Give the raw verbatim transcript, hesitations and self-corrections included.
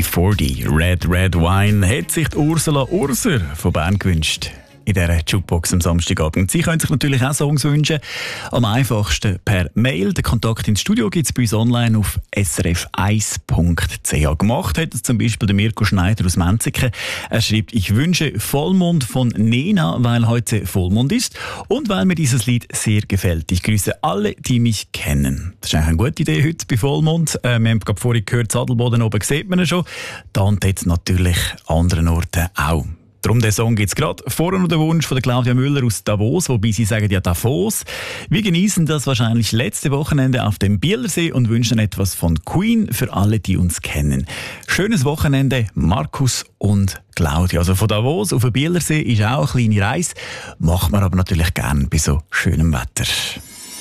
vierzig, Red Red Wine, hat sich die Ursula Urser von Bern gewünscht. In dieser Jukebox am Samstagabend. Sie können sich natürlich auch Songs wünschen. Am einfachsten per Mail. Den Kontakt ins Studio gibt es bei uns online auf s r f eins punkt c h. Gemacht hat es zum Beispiel der Mirko Schneider aus Menziken. Er schreibt, ich wünsche Vollmond von Nena, weil heute Vollmond ist und weil mir dieses Lied sehr gefällt. Ich grüße alle, die mich kennen. Das ist eigentlich eine gute Idee heute bei Vollmond. Äh, wir haben gerade vorhin gehört, Sadelboden oben sieht man ihn schon. Da und jetzt natürlich an anderen Orten auch. Darum den Song gibt es gerade. Vorher noch der Wunsch von der Claudia Müller aus Davos, wobei sie sagen ja Davos. Wir genießen das wahrscheinlich letzte Wochenende auf dem Bielersee und wünschen etwas von Queen für alle, die uns kennen. Schönes Wochenende, Markus und Claudia. Also von Davos auf den Bielersee ist auch eine kleine Reise, macht man aber natürlich gerne bei so schönem Wetter.